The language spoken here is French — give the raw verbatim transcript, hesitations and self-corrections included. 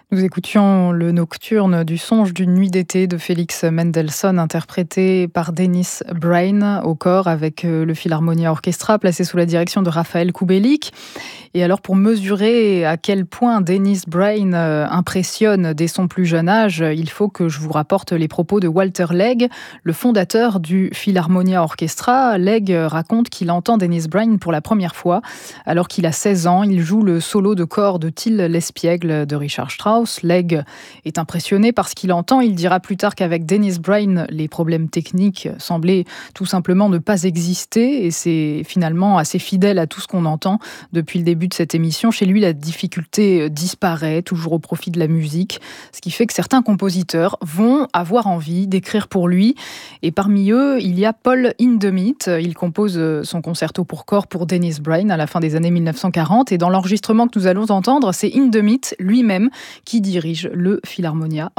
Nous écoutions le nocturne du songe d'une nuit d'été de Félix Mendelssohn, interprété par Dennis Brain au corps avec le Philharmonia Orchestra, placé sous la direction de Raphaël Kubelik. Et alors, pour mesurer à quel point Dennis Brain impressionne dès son plus jeune âge, il faut que je vous rapporte les propos de Walter Legge, le fondateur du Philharmonia Orchestra. Legge raconte qu'il entend Dennis Brain pour la première fois. Alors qu'il a seize ans, il joue le solo de corps de Till l'Espiègle de Richard Strauss. Legge est impressionné par ce qu'il entend. Il dira plus tard qu'avec Dennis Brain, les problèmes techniques semblaient tout simplement ne pas exister. Et c'est finalement assez fidèle à tout ce qu'on entend depuis le début de cette émission. Chez lui, la difficulté disparaît, toujours au profit de la musique. Ce qui fait que certains compositeurs vont avoir envie d'écrire pour lui. Et parmi eux, il y a Paul Hindemith. Il compose son concerto pour corps pour Dennis Brain à la fin des années mille neuf cent quarante. Et dans l'enregistrement que nous allons entendre, c'est Hindemith lui-même qui dirige le Philharmonia